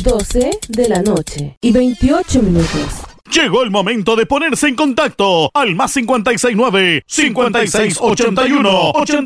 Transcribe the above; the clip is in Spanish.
12:28. Llegó el momento de ponerse en contacto al +569 5681 80